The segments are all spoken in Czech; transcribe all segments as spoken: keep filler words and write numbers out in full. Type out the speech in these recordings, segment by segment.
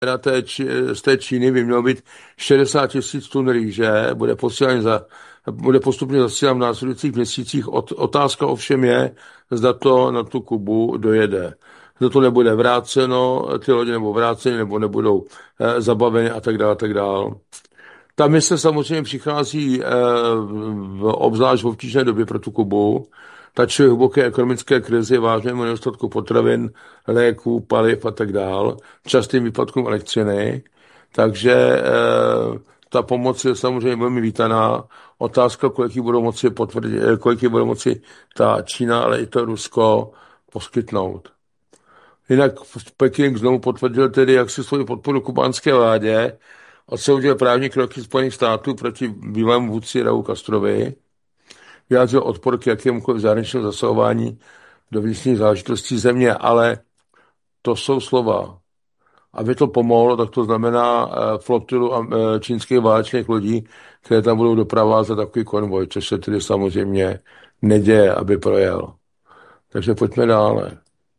na té, z té Číny by mělo být šedesát tisíc tun rýže, bude, za, bude postupně zasílán v následujících měsících. Otázka ovšem je, zda to na tu Kubu dojede. Zda to nebude vráceno, ty lodě nebo vráceny, nebo nebudou eh, zabaveny a tak dále, tak dále. Ta mise samozřejmě přichází eh, v obzvlášť v obtížné době pro tu Kubu. Ta čili hluboké ekonomické krizi, vážnému nedostatku potravin, léků, paliv a tak dál, častým výpadkům elektřiny. Takže eh, ta pomoc je samozřejmě velmi vítaná. Otázka, kolik ji budou moci potvrdit, kolik ji budou moci ta Čína, ale i to Rusko poskytnout. Jinak Peking znovu potvrdil tedy, jak si svoji podporu kubánské vládě, odsoudil právní kroky Spojených států proti bývalému vůdci Raúlu Castrovi, vyjádřil odpor k jakémukoliv zahraničnímu zasahování do vnitřních záležitostí země, ale to jsou slova. Aby to pomohlo, tak to znamená flotilu čínských válečných lodí, které tam budou doprovázet takový konvoj, což se tedy samozřejmě neděje, aby projel. Takže pojďme dále.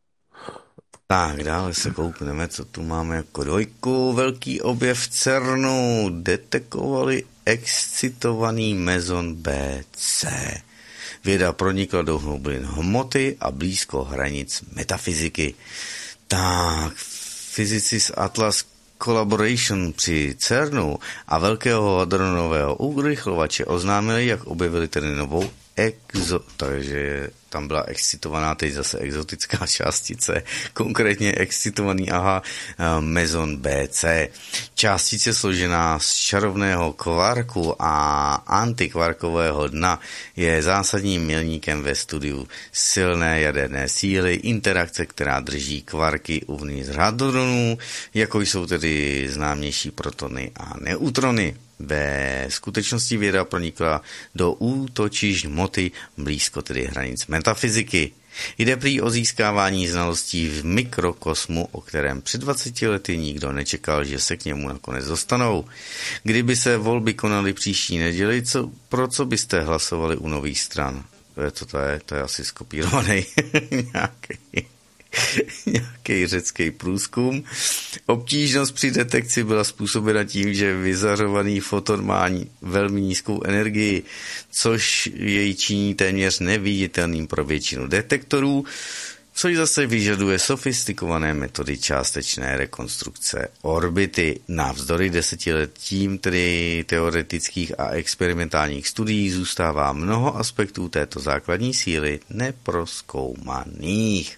Tak, dále se koukneme, co tu máme jako dvojku. Velký objev CERNu. Detekovali excitovaný mezon bé cé. Věda pronikla do hlubin hmoty a blízko hranic metafyziky. Tak, fyzici z Atlas Collaboration při CERNu a velkého hadronového urychlovače oznámili, jak objevili tedy novou exo... Takže tam byla excitovaná, teď zase exotická částice, konkrétně excitovaný aha mezon bé cé. Částice složená z čarovného kvarku a antikvarkového dna je zásadním milníkem ve studiu silné jaderné síly, interakce, která drží kvarky uvnitř hadronů, jako jsou tedy známější protony a neutrony. Ve skutečnosti věda pronikla do útočišť hmoty blízko tedy hranic metafyziky. Jde prý o získávání znalostí v mikrokosmu, o kterém před dvaceti lety nikdo nečekal, že se k němu nakonec dostanou. Kdyby se volby konaly příští neděli, co, pro co byste hlasovali u nových stran? Co to je? To je asi skopírovaný nějaký. nějaký řecký průzkum. Obtížnost při detekci byla způsobena tím, že vyzařovaný foton má velmi nízkou energii, což jej činí téměř neviditelným pro většinu detektorů, což zase vyžaduje sofistikované metody částečné rekonstrukce orbity. Navzdory desetiletím tedy teoretických a experimentálních studií zůstává mnoho aspektů této základní síly neprozkoumaných.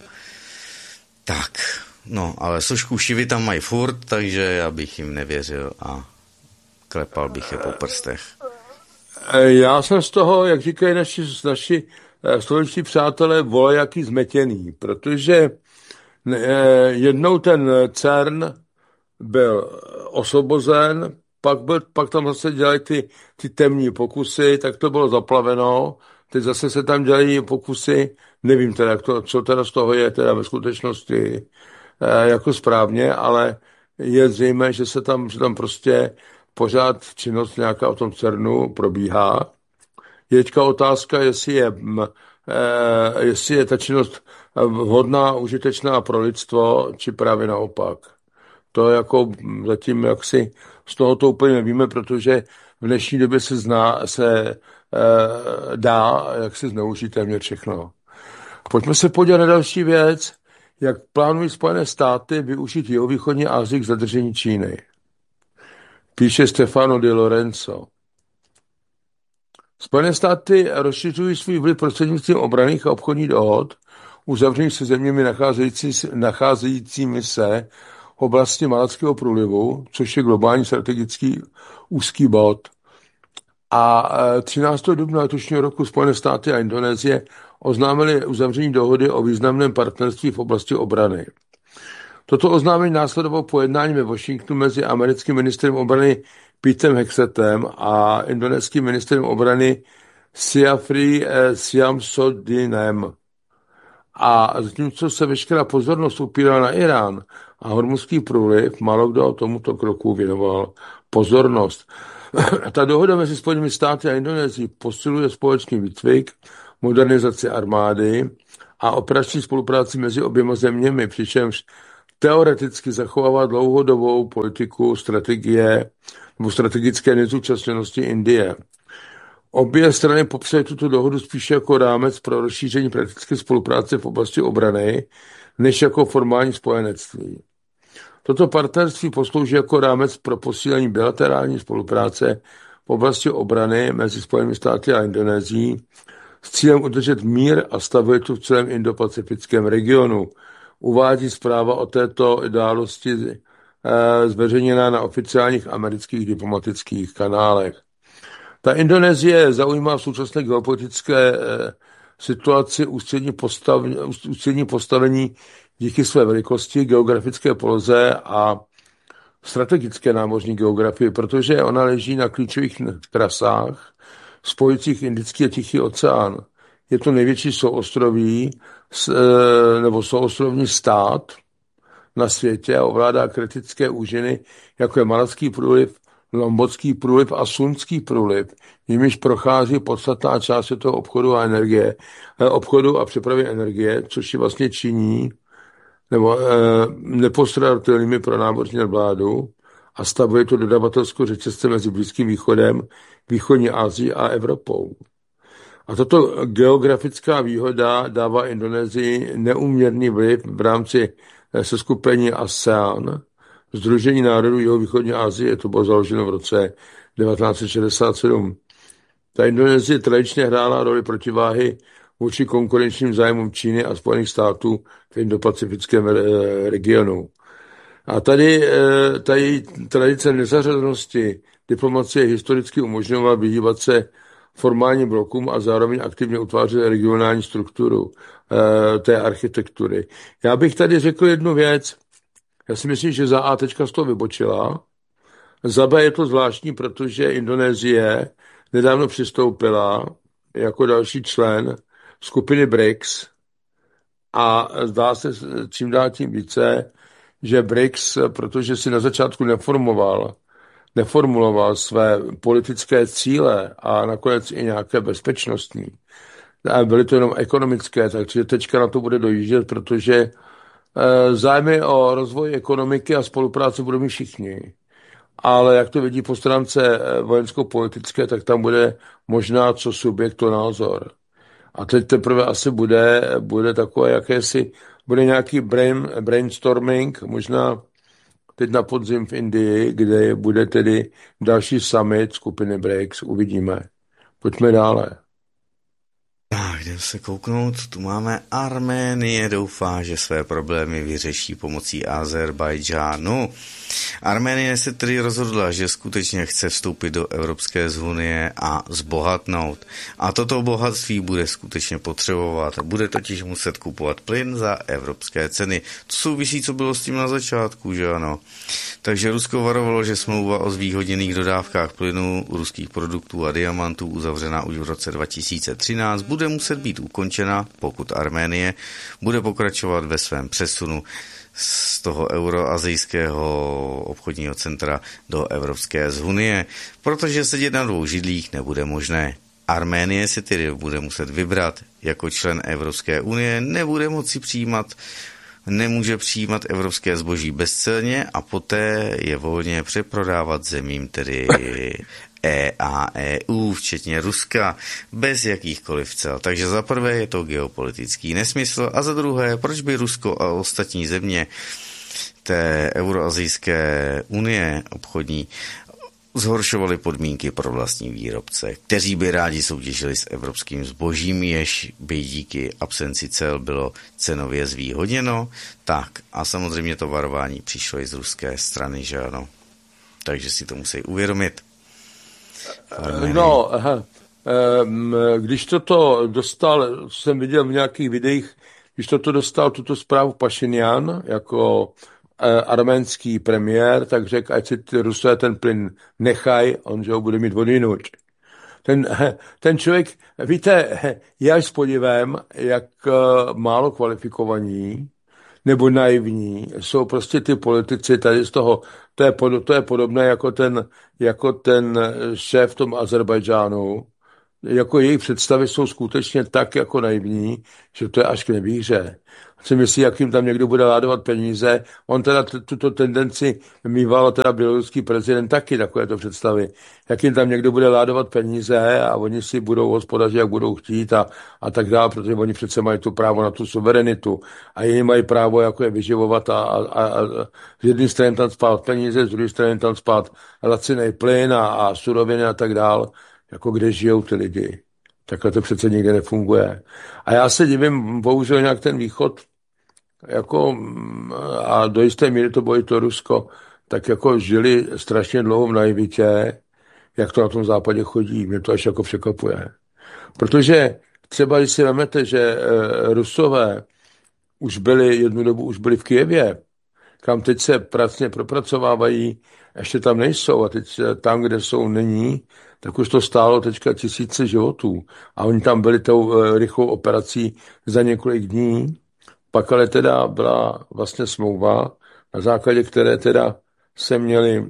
Tak, no, ale sošku šivy tam mají furt, takže já bych jim nevěřil a klepal bych je po prstech. Já jsem z toho, jak říkají naši, naši slovenští přátelé, volajaký zmetěný, protože jednou ten CERN byl osvobozen, pak, byl, pak tam zase dělají ty, ty temní pokusy, tak to bylo zaplaveno, teď zase se tam dělají pokusy, nevím teda, to, co teda z toho je teda ve skutečnosti eh, jako správně, ale je zřejmé, že se tam, že tam prostě pořád činnost nějaká o tom CERNu probíhá. Je teďka otázka, jestli je, eh, jestli je ta činnost vhodná, užitečná pro lidstvo, či právě naopak. To jako zatím jaksi z toho to úplně nevíme, protože v dnešní době se zná, se eh, dá, jak se zneužít téměř všechno. Pojďme se podívat na další věc, jak plánují Spojené státy využít jihovýchodní Asii k zadržení Číny. Píše Stefano Di Lorenzo. Spojené státy rozšiřují svůj vliv prostřednictvím obranných a obchodních dohod uzavřených se zeměmi nacházející, nacházejícími se v oblasti Malackého průlivu, což je globální strategický úzký bod. A třináctého dubna letošního roku Spojené státy a Indonésie oznámili uzavření dohody o významném partnerství v oblasti obrany. Toto oznámení následovalo po jednání ve Washingtonu mezi americkým ministrem obrany Petem Hexetem a indonéským ministrem obrany Syafri Syamsodinem. A zatímco se veškerá pozornost upírala na Irán a Hormuzský průliv, málo kdo tomuto kroku věnoval pozornost. Ta dohoda mezi Spojenými státy a Indonésií posiluje společný výcvik, modernizaci armády a operační spolupráci mezi oběma zeměmi, přičemž teoreticky zachovává dlouhodobou politiku strategie nebo strategické nezúčastněnosti Indie. Obě strany popsaly tuto dohodu spíše jako rámec pro rozšíření praktické spolupráce v oblasti obrany, než jako formální spojenectví. Toto partnerství poslouží jako rámec pro posílení bilaterální spolupráce v oblasti obrany mezi Spojenými státy a Indonésií s cílem udržet mír a stabilitu v celém indopacifickém regionu. Uvádí zpráva o této události eh, zveřejněná na oficiálních amerických diplomatických kanálech. Ta Indonésie zaujímá v současné geopolitické eh, situaci ústřední, postav, ústřední postavení díky své velikosti, geografické poloze a strategické námořní geografii, protože ona leží na klíčových trasách spojujících Indický a Tichý oceán. Je to největší souostroví nebo souostrovní stát na světě a ovládá kritické úžiny, jako je Malacký průliv, Lombokský průliv a Sundský průliv, jimiž prochází podstatná část toho obchodu a energie, obchodu a přepravy energie, což je vlastně činí nebo eh, nepostradatelnými pro námořní vládu a stavuje to dodavatelskou řetězce mezi Blízkým východem, východní Asií a Evropou. A tato geografická výhoda dává Indonésii neúměrný vliv v rámci seskupení ASEAN, Sdružení národů jihovýchodní Asie, to bylo založeno v roce devatenáct set šedesát sedm. Ta Indonésie tradičně hrála roli protiváhy vůči konkurenčním zájmům Číny a Spojených států v indopacifickém regionu. A tady ta její tradice nezařazenosti diplomacie historicky umožňovala vyhýbat se formálním blokům a zároveň aktivně utvářet regionální strukturu té architektury. Já bych tady řekl jednu věc. Já si myslím, že za A teďka z toho vybočila. Za B je to zvláštní, protože Indonésie nedávno přistoupila jako další člen skupiny B R I C S a zdá se čím dál tím více, že B R I C S, protože si na začátku neformoval, neformuloval své politické cíle a nakonec i nějaké bezpečnostní, a byly to jenom ekonomické, takže teďka na to bude dojíždět, protože zájmy o rozvoj ekonomiky a spolupráce budou mít všichni. Ale jak to vidí po stránce vojensko-politické, tak tam bude možná co subjekt, to názor. A teď teprve asi bude, bude takové jakési, bude nějaký brain, brainstorming, možná teď na podzim v Indii, kde bude tedy další summit skupiny B R I C S, uvidíme. Pojďme dále. Tak, jdeme se kouknout, tu máme Arménie, doufá, že své problémy vyřeší pomocí Azerbajdžánu. Arménie se tedy rozhodla, že skutečně chce vstoupit do Evropské unie a zbohatnout. A toto bohatství bude skutečně potřebovat. Bude totiž muset kupovat plyn za evropské ceny. To souvisí, co bylo s tím na začátku, že ano. Takže Rusko varovalo, že smlouva o zvýhodněných dodávkách plynu, ruských produktů a diamantů uzavřená už v roce dva tisíce třináct bude muset být ukončena, pokud Arménie bude pokračovat ve svém přesunu z toho euroazijského obchodního centra do Evropské unie, protože sedět na dvou židlích nebude možné. Arménie si tedy bude muset vybrat jako člen Evropské unie, nebude moci přijímat, nemůže přijímat evropské zboží bezcelně a poté je volně přeprodávat zemím, tedy E A E U, včetně Ruska, bez jakýchkoliv cel. Takže za prvé je to geopolitický nesmysl a za druhé, proč by Rusko a ostatní země té euroazijské unie obchodní zhoršovaly podmínky pro vlastní výrobce, kteří by rádi soutěžili s evropským zbožím, jež by díky absenci cel bylo cenově zvýhodněno. Tak a samozřejmě to varování přišlo i z ruské strany, že ano. Takže si to musí uvědomit. No, aha. Když toto dostal, jsem viděl v nějakých videích, když toto dostal tuto zprávu Pašinjan jako arménský premiér, tak řekl, ať si ty Rusové ten plyn nechají, on že ho bude mít odjinuť. Ten, ten člověk, víte, já s podivem, jak málo kvalifikovaní nebo naivní jsou prostě ty politici tady z toho, to je, pod, to je podobné jako ten, jako ten šéf v tom Azerbajdžánu, jako jejich představy jsou skutečně tak jako naivní, že to je až k nevíře. Si myslí, jak jim tam někdo bude ládovat peníze. On teda t- tuto tendenci mýval teda běloruský prezident taky takovéto představy. Jak jim tam někdo bude ládovat peníze a oni si budou hospodařit, jak budou chtít a, a tak dále, protože oni přece mají tu právo na tu suverenitu a jiní mají právo jako je vyživovat a, a, a, a z jedné strany tam spát peníze, z druhé strany tam spát laciný plyn a, a suroviny a tak dále. Jako kde žijou ty lidi. Takhle to přece nikde nefunguje. A já se divím, bohužel nějak ten východ, jako, a do jisté míry to bylo i to Rusko, tak jako žili strašně dlouho v naivitě, jak to na tom západě chodí. Mě to až jako překvapuje. Protože třeba, když si vezmete, že Rusové už byli, jednu dobu už byli v Kyjevě, kam teď se pracně propracovávají, ještě tam nejsou a teď tam, kde jsou nyní, tak už to stálo teďka tisíce životů. A oni tam byli tou rychlou operací za několik dní. Pak ale teda byla vlastně smlouva, na základě které teda se měli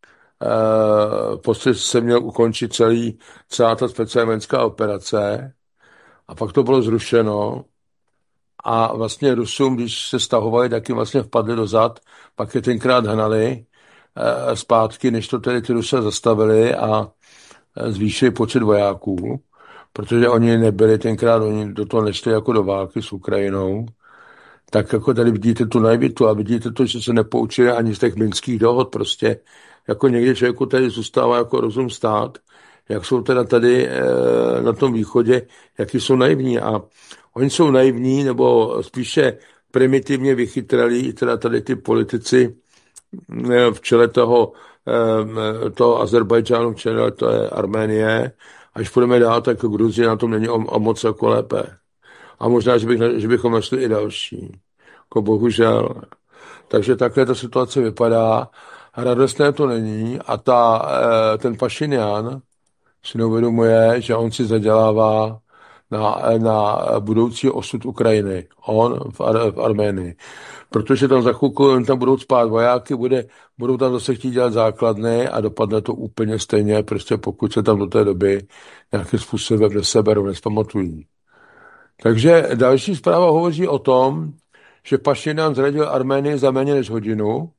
v podstatě se měl ukončit celý, celá ta speciálmenská operace a pak to bylo zrušeno a vlastně Rusům, když se stahovali, tak jim vlastně vpadli do zad, pak je tenkrát hnali zpátky, než to tedy ty Rusé zastavili a zvýšili počet vojáků, protože oni nebyli tenkrát, oni do toho nešli jako do války s Ukrajinou, tak jako tady vidíte tu naivitu a vidíte to, že se nepoučili ani z těch minských dohod prostě. Jako někdy člověku tady zůstává jako rozum stát, jak jsou teda tady e, na tom východě, jaký jsou naivní. A oni jsou naivní, nebo spíše primitivně vychytralí, teda tady ty politici e, v čele toho, e, toho Azerbajdžánu, v čele to je Arménie. Až půjdeme dál, tak Gruzie na tom není o, o moc jako lépe. A možná, že, bych, že bychom našli i další. Jako bohužel. Takže takhle ta situace vypadá. Radostné to není a ta, ten Pašinjan si neuvědomuje, že on si zadělává na, na budoucí osud Ukrajiny. On v, Ar, v Arménii. Protože tam za chvilku tam budou spát vojáky, bude, budou tam zase chtít dělat základny a dopadne to úplně stejně, prostě pokud se tam do té doby nějakým způsobem neseberou, nespamatují. Takže další zpráva hovoří o tom, že Pašinjan zradil Arménii za méně než hodinu.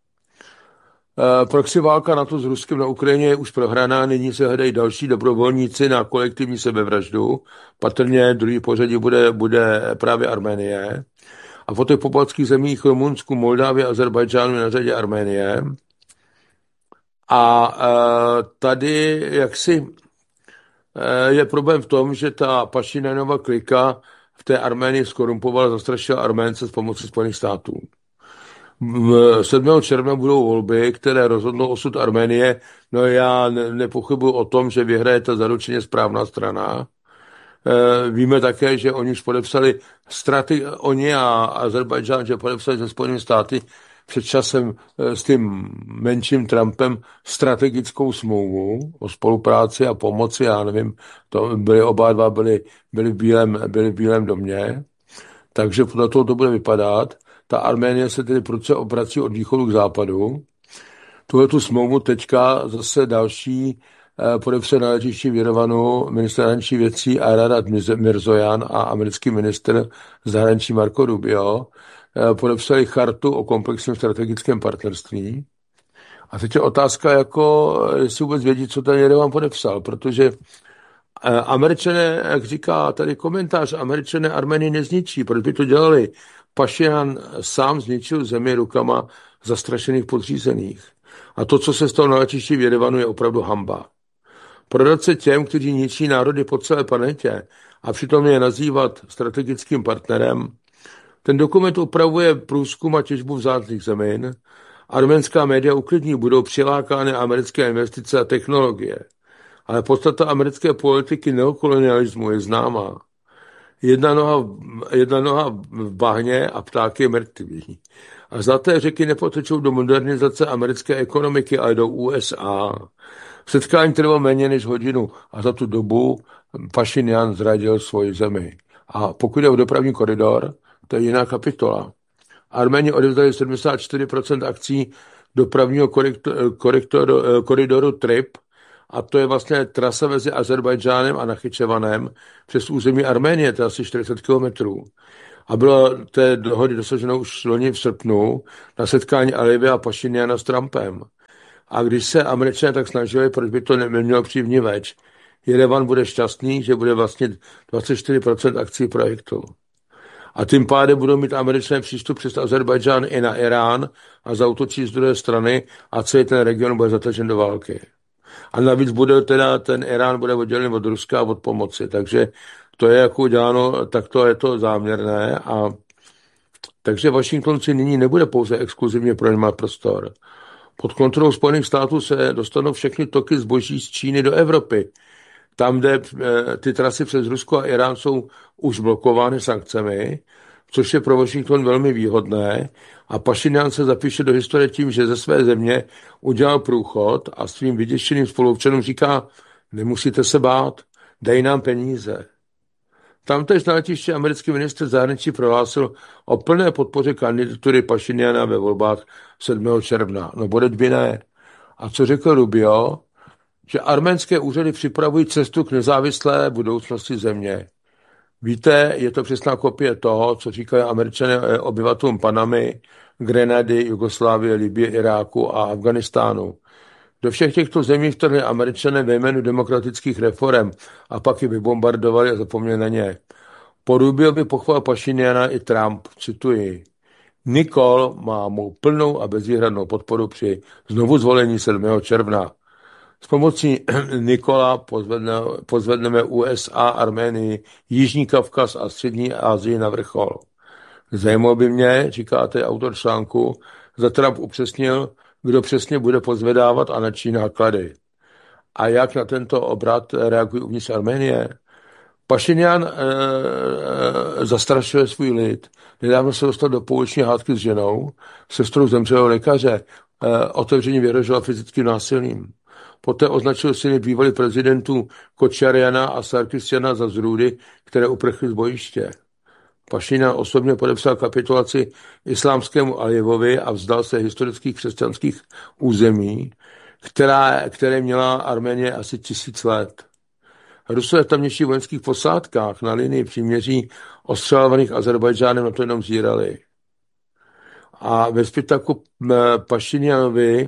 E, proxy válka NATO s Ruskem na Ukrajině je už prohraná, nyní se hledají další dobrovolníci na kolektivní sebevraždu. Patrně druhý pořadí bude, bude právě Arménie. A po těch pobaltských zemích Rumunsku, Moldávii, Azerbajdžánu je na řadě Arménie. A e, tady jaksi je problém v tom, že ta Pašinjanova klika v té Arménii skorumpovala, zastrašila Arménce s pomocí Spojených států. sedmého června budou volby, které rozhodnou osud Arménie. No já nepochybuji o tom, že vyhraje ta zaručeně správná strana. Víme také, že oni už podepsali straty, oni a Azerbajdžán, že podepsali se Spojenými státy před časem s tím menším Trumpem strategickou smlouvu o spolupráci a pomoci, já nevím, to byli oba dva byli, byli, v, bílém, byli v Bílém domě, takže podle toho to bude vypadat. Ta Arménie se tedy prudce obrací od východu k západu. Tuhle tu smlouvu teďka zase další podepsal na letišti v Jerevanu ministr zahraničních věcí Ararat Mirzojan a americký ministr zahraničí Marco Rubio podepsali chartu o komplexním strategickém partnerství. A teď je otázka, jako, jestli vůbec vědí, co ten Jerevan podepsal, protože Američané, jak říká tady komentář, Američané Armenii nezničí, proč by to dělali? Pašinjan sám zničil zemi rukama zastrašených podřízených. A to, co se stalo na letišti v Jerevanu, je opravdu hanba. Prodat se těm, kteří ničí národy po celé planetě a přitom je nazývat strategickým partnerem. Ten dokument upravuje průzkum a těžbu vzácných zemin. Arménská média uklidní, budou přilákány americké investice a technologie. Ale podstata americké politiky neokolonialismu je známá. Jedna noha, jedna noha v bahně a pták je mrtvý. A zlaté řeky nepotečou do modernizace americké ekonomiky, ale do U S A. Setkání trvalo méně než hodinu a za tu dobu Pašinjan zradil svoji zemi. A pokud je o dopravní koridor, to je jiná kapitola. Arméni odevzdali sedmdesát čtyři procent akcí dopravního korektor, korektor, koridoru Trip a to je vlastně trasa mezi Azerbajdžánem a Nachyčevanem přes území Arménie, to je asi čtyřicet kilometrů. A bylo té dohody dosaženo už loni v srpnu na setkání Alijeva a Pašiniana s Trumpem. A když se Američané tak snažili, proč by to nemělo přijít vniveč, Jerevan bude šťastný, že bude vlastně dvacet čtyři procent akcí projektu. A tím pádem budou mít Američané přístup přes Azerbajdžán i na Irán a zautočí z druhé strany a celý ten region bude zatažen do války. A navíc bude teda ten Irán bude oddělen od Ruska a od pomoci. Takže to je jako uděláno, tak to je to záměrné. A takže Washington si nyní nebude pouze exkluzivně pronajímat prostor. Pod kontrolou Spojených států se dostanou všechny toky zboží z Číny do Evropy. Tam, kde ty trasy přes Rusko a Irán jsou už blokovány sankcemi, což je pro Washington velmi výhodné. A Pašinian se zapíše do historie tím, že ze své země udělal průchod a svým vyděšeným spoluobčanům říká, nemusíte se bát, dej nám peníze. Tamtéž na letišti americký ministr zahraničí prohlásil o plné podpoře kandidatury Pašiniana ve volbách sedmého června. No bude by ne. A co řekl Rubio? Že arménské úřady připravují cestu k nezávislé budoucnosti země. Víte, je to přesná kopie toho, co říkají Američané obyvatelům Panamy, Grenady, Jugoslávie, Libye, Iráku a Afganistánu. Do všech těchto zemí vtrhli Američané ve jménu demokratických reforem a pak je vybombardovali a zapomněli na ně. Po Rubiovi pochval Pašiniana i Trump, cituji, Nikol má mou plnou a bezvýhradnou podporu při znovu zvolení sedmého června. S pomocí Nikola pozvedne, pozvedneme U S A, Arménii, Jižní Kavkaz a Střední Asii na vrchol. Zajímalo by mě, říkáte autor článku, za Trump upřesnil, kdo přesně bude pozvedávat a na čí náklady. A jak na tento obrat reagují uvnitř Arménie? Pašinian e, e, zastrašuje svůj lid. Nedávno se dostal do pouliční hádky s ženou, sestrou zemřelého lékaře, e, otevřeně vyhrožoval fyzickým násilím. Poté označil syny bývalých prezidentů Kočariana a Sarkisiana za zrůdy, které uprchly z bojiště. Pašinian osobně podepsal kapitulaci islámskému Alijevovi a vzdal se historických křesťanských území, která, které měla Arménie asi tisíc let. Rusové v tamnějších vojenských posádkách na linii příměří ostřelovaných Azerbajdžánem na to jenom zírali. A ve Spitaku Pašinianovi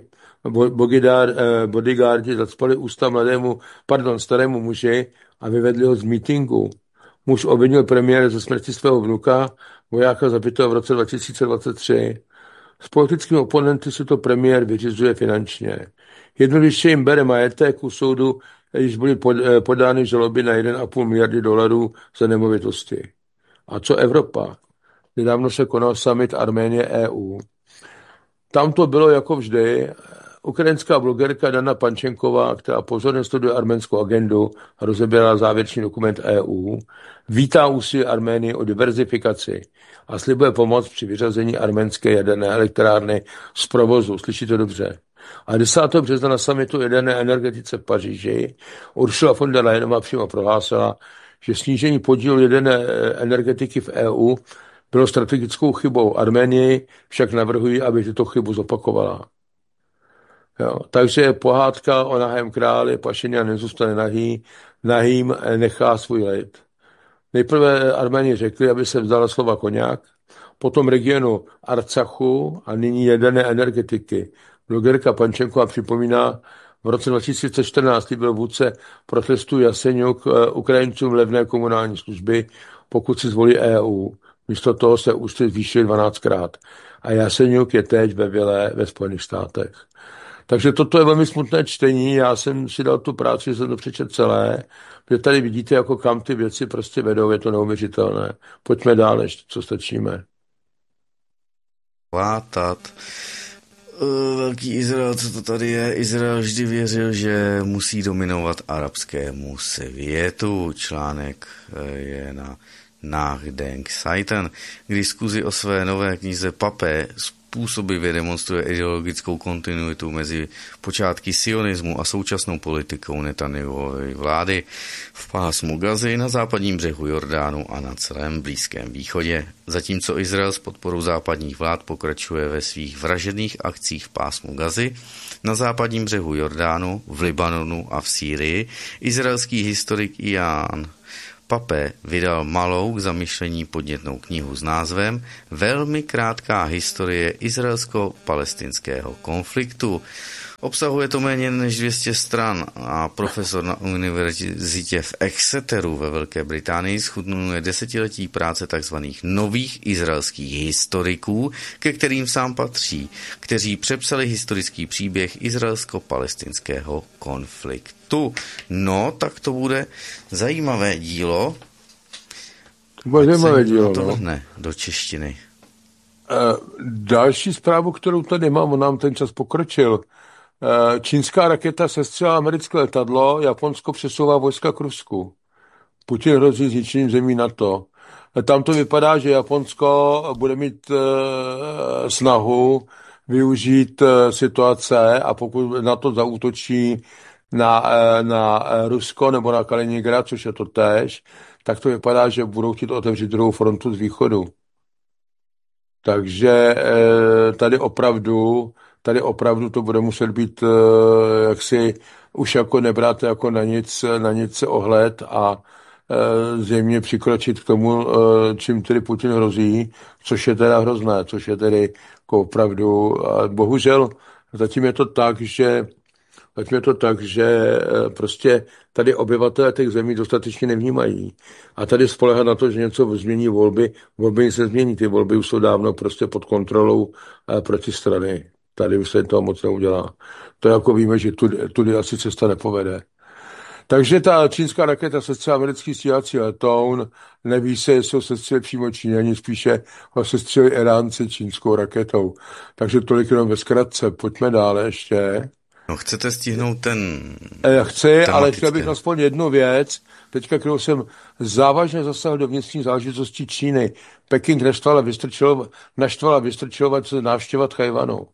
bodyguardi zacpali ústa mladému, pardon, starému muži a vyvedli ho z mítinku. Muž obvinil premiéra ze smrti svého vnuka, vojáka zabitého v roce dva tisíce dvacet tři. S politickými oponenty si to premiér vyřizuje finančně. Jednoduše jim bere majetek, u soudu již byly podány žaloby na jedna celá pět miliardy dolarů za nemovitosti. A co Evropa? Nedávno se konal summit Arménie E U. Tam to bylo jako vždy. Ukrajinská blogerka Dana Pančenková, která pozorně studuje arménskou agendu a rozebírala závěrečný dokument E U, vítá úsilí Arménie o diverzifikaci a slibuje pomoc při vyřazení arménské jaderné elektrárny z provozu. Slyšíte dobře. A desátého března na summitu jaderné energetice v Paříži Ursula von der Leyenová přímo prohlásila, že snížení podílu jaderné energetiky v E U bylo strategickou chybou. Arménii však navrhují, aby tuto chybu zopakovala. Jo, takže pohádka o nahém králi, Pašinian nezůstane nahý, nahým nechá svůj lid. Nejprve Arméni řekli, aby se vzdala slova koňák, potom regionu Arcachu a nyní jaderné energetiky. Blogerka Pančenková připomíná, v roce dva tisíce čtrnáct byl vůdce protestu Jaseňuk Ukrajincům levné komunální služby, pokud si zvolí E U. Místo toho se účty zvýšily dvanáctkrát. A Jaseňuk je teď ve vile ve Spojených státech. Takže toto je velmi smutné čtení, já jsem si dal tu práci, že jsem to přečet celé, protože tady vidíte, jako kam ty věci prostě vedou, je to neuvěřitelné. Pojďme dál, ještě co stačíme. Látat. Velký Izrael, co to tady je? Izrael vždy věřil, že musí dominovat arabskému světu. Článek je na Nachdenkseiten k diskuzi o své nové knize Pape působivě demonstruje ideologickou kontinuitu mezi počátky sionismu a současnou politikou Netanyahuovy vlády v pásmu Gazy, na západním břehu Jordánu a na celém Blízkém východě. Zatímco Izrael s podporou západních vlád pokračuje ve svých vražedných akcích v pásmu Gazy, na západním břehu Jordánu, v Libanonu a v Sýrii, izraelský historik Jan Pape vydal malou k zamyšlení podnětnou knihu s názvem Velmi krátká historie izraelsko-palestinského konfliktu. Obsahuje to méně než dvě stě stran a profesor na univerzitě v Exeteru ve Velké Británii shodnuje desetiletí práce tzv. Nových izraelských historiků, ke kterým sám patří, kteří přepsali historický příběh izraelsko-palestinského konfliktu. No, tak to bude zajímavé dílo. To bude zajímavé dílo, to no. Ne, do češtiny. Uh, další zprávu, kterou tady mám, on nám ten čas pokročil. Čínská raketa sestřelila americké letadlo, Japonsko přesouvá vojska k Rusku. Putin hrozí zničením zemí NATO. Tam to vypadá, že Japonsko bude mít e, snahu využít e, situace a pokud NATO zaútočí na, e, na Rusko nebo na Kaliningrad, což je to též, tak to vypadá, že budou chtít otevřít druhou frontu z východu. Takže e, tady opravdu Tady opravdu to bude muset být uh, jaksi už jako nebrat jako na nic, na nic ohled a uh, zřejmě přikročit k tomu, uh, čím tedy Putin hrozí, což je teda hrozné, což je tedy jako opravdu. Uh, bohužel zatím je to tak, že zatím je to tak, že uh, prostě tady obyvatelé těch zemí dostatečně nevnímají. A tady spoléhat na to, že něco změní volby, volby se změní, ty volby už jsou dávno prostě pod kontrolou uh, protistrany. Tady už se toho moc neudělá. To jako víme, že tudy, tudy asi cesta nepovede. Takže ta čínská raketa sestřelila americký stíhací letoun. Neví se, jestli ho sestřelili přímo Číňani, spíše ho sestřelili Iránci čínskou raketou. Takže tolik jenom ve zkratce. Pojďme dále ještě. No, chcete stihnout ten... Já chci, ale chtěl bych aspoň jednu věc, teďka, kterou jsem závažně zasahl do vnitřní záležitosti Číny. Peking naštvala vystrčilovat, naštvala vystrčilovat návštěva Tchajwanu.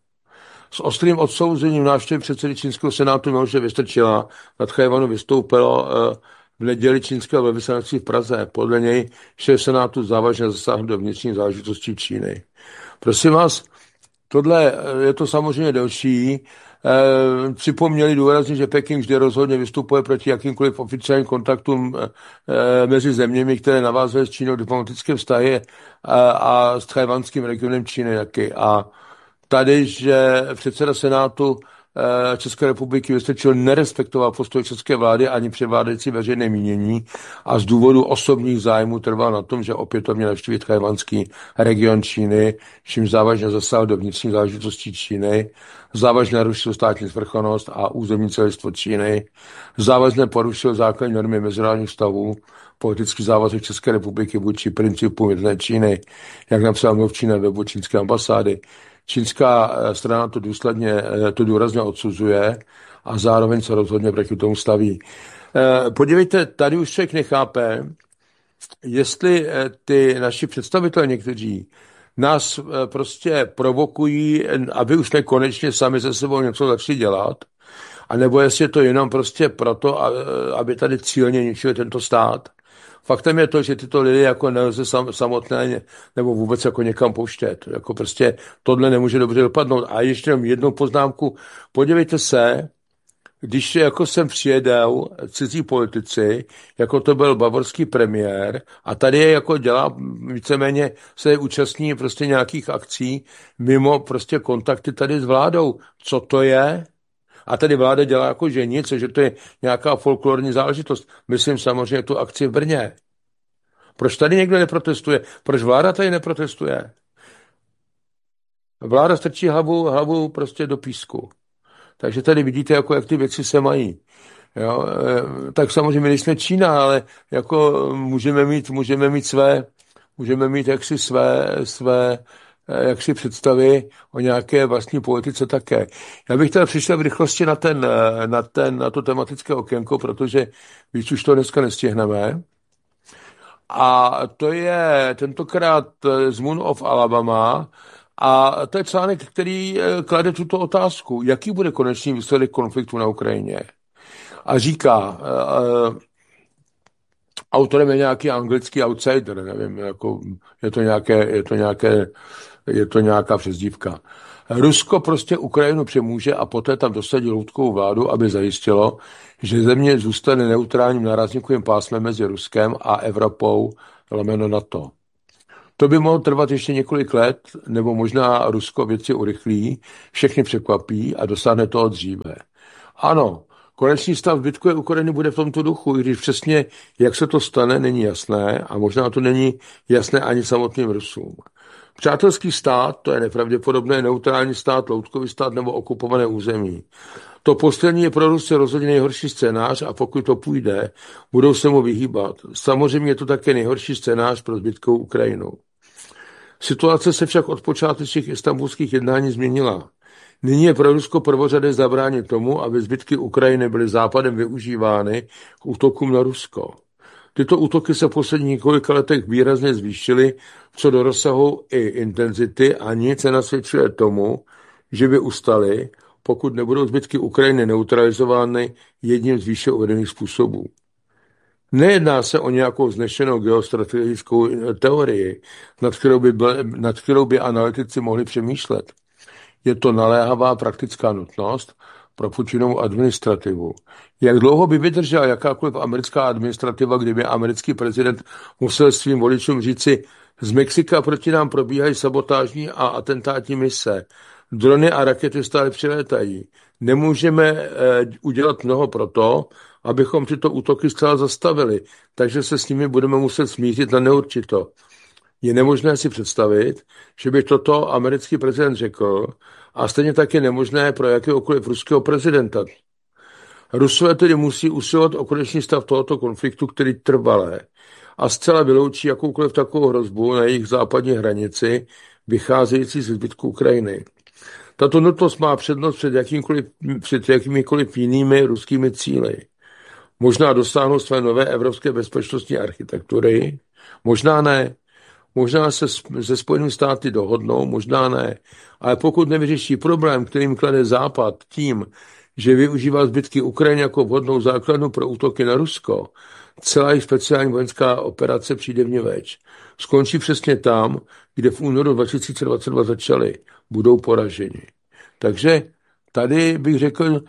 S ostrým odsouzením návštěvy předsedy čínského senátu Miloše Vystrčila na Tchajwanu vystoupilo v neděli čínského velvyslanectví v Praze. Podle něj šéf senátu závažně zasáhl do vnitřních záležitostí Číny. Prosím vás, tohle je to samozřejmě delší. Eh, připomněli důrazně, že Peking vždy rozhodně vystupuje proti jakýmkoliv oficiálním kontaktům eh, mezi zeměmi, které navázaly s Čínou diplomatické vztahy a, a s tchajwanským regionem Číny taky. A tady, že předseda Senátu České republiky Vystrčil nerespektoval postoj české vlády ani převládající veřejné mínění a z důvodu osobních zájmů trval na tom, že opětovně navštíví tchajwanský region Číny, čím závažně zasáhl do vnitřních záležitostí Číny, závažně narušil státní svrchovanost a územní celistvo Číny, závažně porušil základní normy mezinárodních stavů, politický závazek České republiky vůči principům jedné Číny, jak napsal mluvčí na webu čínské ambasády. Čínská strana to důsledně, to důrazně odsuzuje a zároveň se rozhodně proti tomu staví. Podívejte, tady už člověk nechápe, jestli ty naši představitelé někteří nás prostě provokují, aby už jsme konečně sami se sebou něco začali dělat, anebo jestli je to jenom prostě proto, aby tady cílně ničili tento stát. Faktem je to, že tyto lidi jako nelze sam, samotné nebo vůbec jako někam pouštět. Jako prostě tohle nemůže dobře dopadnout. A ještě jenom jednu poznámku. Podívejte se, když jako sem přijedou cizí politici, jako to byl bavorský premiér, a tady je jako dělá víceméně se účastní prostě nějakých akcí mimo prostě kontakty tady s vládou. Co to je? A tady vláda dělá jako že nic, že to je nějaká folklorní záležitost. Myslím samozřejmě tu akci v Brně. Proč tady někdo neprotestuje? Proč vláda tady neprotestuje? Vláda strčí hlavu, hlavu prostě do písku. Takže tady vidíte, jako jak ty věci se mají. Jo? Tak samozřejmě nejsme Čína, ale jako můžeme mít, můžeme mít své, můžeme mít jaksi své, své jak si představy o nějaké vlastní politice také. Já bych teda přišel v rychlosti na, ten, na, ten, na to tematické okénko, protože víc už to dneska nestihneme. A to je tentokrát z Moon of Alabama A to je článek, který klade tuto otázku. Jaký bude konečný výsledek konfliktu na Ukrajině? A říká, uh, autorem je nějaký anglický outsider, nevím, jako je to nějaké, je to nějaké, je to nějaká přezdívka. Rusko prostě Ukrajinu přemůže a poté tam dosadí loutkovou vládu, aby zajistilo, že země zůstane neutrálním nárazníkovým pásmem mezi Ruskem a Evropou, lomeno NATO. To by mohlo trvat ještě několik let, nebo možná Rusko věci urychlí, všechny překvapí a dosáhne toho dříve. Ano, konečný stav zbytkové Ukrajiny bude v tomto duchu, i když přesně, jak se to stane, není jasné a možná to není jasné ani samotným Rusům. Přátelský stát, to je nepravděpodobné, neutrální stát, loutkový stát nebo okupované území. To poslední je pro Rusy rozhodně nejhorší scénář a pokud to půjde, budou se mu vyhýbat. Samozřejmě je to také nejhorší scénář pro zbytkovou Ukrajinu. Situace se však od počátečních istanbulských jednání změnila. Nyní je pro Rusko prvořadé zabránit tomu, aby zbytky Ukrajiny byly Západem využívány k útokům na Rusko. Tyto útoky se v posledních několika letech výrazně zvýšily co do rozsahu i intenzity a nic nenasvědčuje tomu, že by ustaly, pokud nebudou zbytky Ukrajiny neutralizovány jedním z výše uvedených způsobů. Nejedná se o nějakou znešenou geostrategickou teorii, nad kterou by, nad kterou by analytici mohli přemýšlet. Je to naléhavá praktická nutnost pro Putinovu administrativu. Jak dlouho by vydržela jakákoliv americká administrativa, kdyby americký prezident musel svým voličům říci, z Mexika proti nám probíhají sabotážní a atentátní mise. Drony a rakety stále přilétají. Nemůžeme eh, udělat mnoho pro to, abychom tyto útoky zcela zastavili, takže se s nimi budeme muset smířit na neurčito. Je nemožné si představit, že by toto americký prezident řekl a stejně tak je nemožné pro jakéhokoliv ruského prezidenta. Rusové tedy musí usilovat o konečný stav tohoto konfliktu, který trvalé a zcela vyloučí jakoukoliv takovou hrozbu na jejich západní hranici, vycházející ze zbytku Ukrajiny. Tato nutnost má přednost před, jakýmkoliv, před jakýmikoliv jinými ruskými cíli. Možná dosáhnout své nové evropské bezpečnostní architektury, možná ne. Možná se se Spojenými státy dohodnou, možná ne. Ale pokud nevyřeší problém, kterým klade Západ tím, že využívá zbytky Ukrajiny jako vhodnou základnu pro útoky na Rusko, celá jejich speciální vojenská operace přijde vniveč. Skončí přesně tam, kde v únoru dva tisíce dvacet dva začaly. Budou poraženi. Takže tady bych řekl,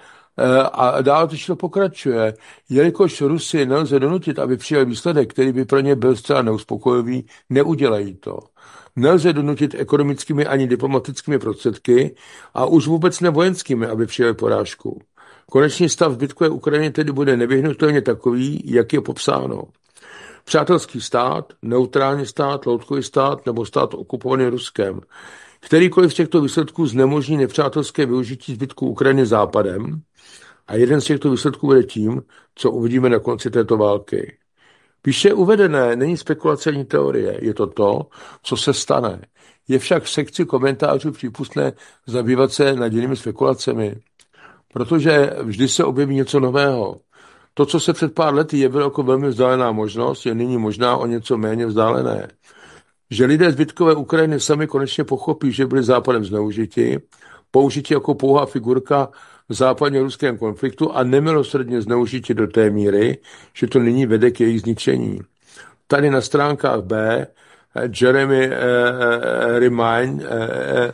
a dál to pokračuje, jelikož Rusy nelze donutit, aby přijal výsledek, který by pro ně byl zcela neuspokojivý, neudělají to. Nelze donutit ekonomickými ani diplomatickými prostředky a už vůbec nevojenskými, aby přijali porážku. Konečný stav zbytkové Ukrajiny tedy bude nevyhnutelně takový, jak je popsáno. Přátelský stát, neutrální stát, loutkový stát nebo stát okupovaný Ruskem. Kterýkoliv z těchto výsledků znemožní nepřátelské využití zbytku Ukrajiny Západem a jeden z těchto výsledků bude tím, co uvidíme na konci této války. Výše uvedené není spekulace ani teorie, je to to, co se stane. Je však v sekci komentářů přípustné zabývat se nadějnými spekulacemi, protože vždy se objeví něco nového. To, co se před pár lety jevilo jako velmi vzdálená možnost, je nyní možná o něco méně vzdálené. Že lidé zbytkové Ukrajiny sami konečně pochopí, že byli Západem zneužiti, použiti jako pouhá figurka v západně ruském konfliktu a nemilosrdně zneužiti do té míry, že to nyní vede k jejich zničení. Tady na stránkách B Jeremy eh, eh, Remind, eh,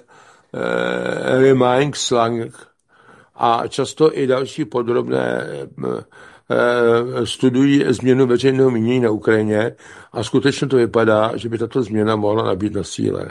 eh, Remind Slang a často i další podrobné eh, studují změnu veřejného mínění na Ukrajině a skutečně to vypadá, že by tato změna mohla nabít na síle.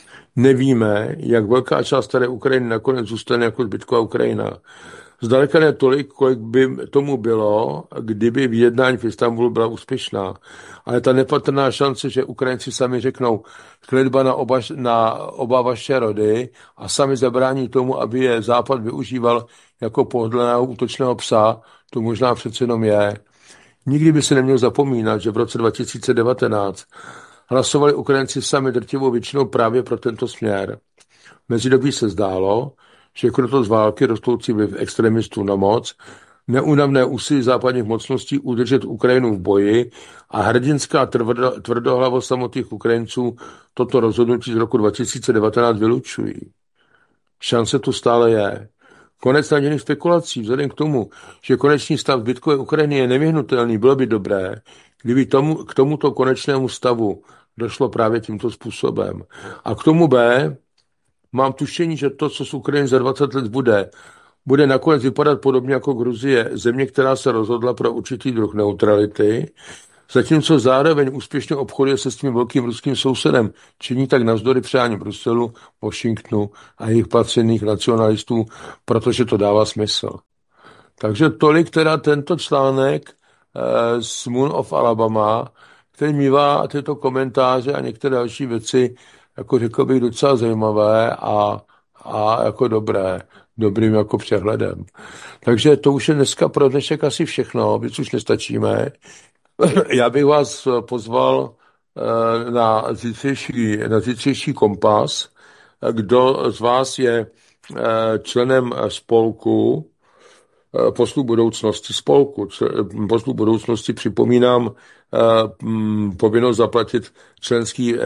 Nevíme, jak velká část staré Ukrajiny nakonec zůstane jako zbytková Ukrajina. Zdaleka ne tolik, kolik by tomu bylo, kdyby vyjednání v Istanbulu byla úspěšná. Ale ta nepatrná šance, že Ukrajinci sami řeknou kletba na oba, na oba vaše rody a sami zabrání tomu, aby je Západ využíval jako pohodlného útočného psa, to možná přece jenom je. Nikdy by se neměl zapomínat, že v roce dva tisíce devatenáct hlasovali Ukrajinci sami drtivou většinou právě pro tento směr. Mezidobí se zdálo, že kroto z války rostoucí vliv extremistů na moc neúnavné úsilí západních mocností udržet Ukrajinu v boji a hrdinská tvrdo, tvrdohlavost samotných Ukrajinců toto rozhodnutí z roku dva tisíce devatenáct vylučují. Šance tu stále je. Konec nadějných spekulací, vzhledem k tomu, že konečný stav zbytkové Ukrajiny je nevyhnutelný, bylo by dobré, kdyby tomu, k tomuto konečnému stavu došlo právě tímto způsobem. A k tomu B, mám tušení, že to, co z Ukrajiny za dvacet let bude, bude nakonec vypadat podobně jako Gruzie, země, která se rozhodla pro určitý druh neutrality, zatímco zároveň úspěšně obchoduje se s tím velkým ruským sousedem, činí tak navzdory přání Bruselu, Washingtonu a jejich placených nacionalistů, protože to dává smysl. Takže tolik teda tento článek uh, z Moon of Alabama, který mívá tyto komentáře a některé další věci, jako řekl bych, docela zajímavé a, a jako dobré, dobrým jako přehledem. Takže to už je dneska pro dnešek asi všechno, víc už nestačíme. Já bych vás pozval na zítřejší, na zítřejší kompas. Kdo z vás je členem spolku Poslů budoucnosti spolku. Poslů budoucnosti připomínám povinnost zaplatit členský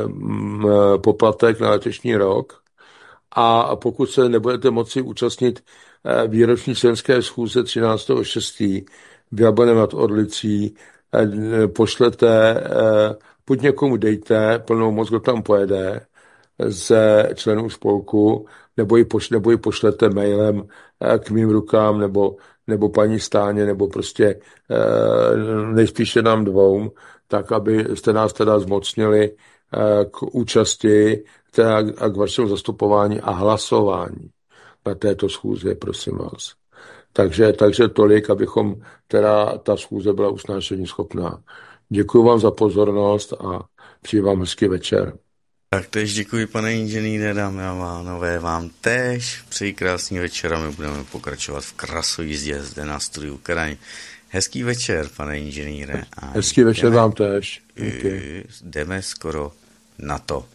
poplatek na letošní rok. A pokud se nebudete moci účastnit výroční členské schůze třináctého šestého v Jabloném nad Orlicí, pošlete, buď někomu dejte, plnou moc, kdo tam pojede, ze členů spolku, nebo ji, poš, nebo ji pošlete mailem k mým rukám, nebo, nebo paní Stáně, nebo prostě nejspíše nám dvou, tak, abyste nás teda zmocnili k účasti teda a k vašemu zastupování a hlasování na této schůze, prosím vás. Takže, takže tolik, abychom teda ta schůze byla usnášení schopná. Děkuji vám za pozornost a přeji vám hezký večer. Tak tež děkuji, pane inženýre, dámy a pánové, vám též. Přeji krásný večer a my budeme pokračovat v krasojízdě zde na studiu Ukrajiny. Hezký večer, pane inženýre. A hezký večer jdeme, vám též. Díky. Jdeme skoro na to.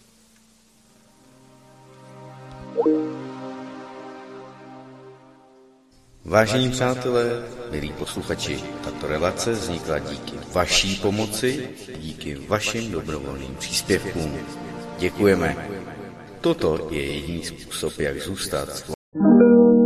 Vážení přátelé, milí posluchači, tato relace vznikla díky vaší pomoci, díky vašim dobrovolným příspěvkům. Děkujeme. Toto je jediný způsob, jak zůstat